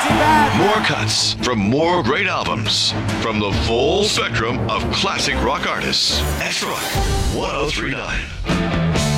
too bad. More cuts from more great albums from the full spectrum of classic rock artists. X Rock 1039.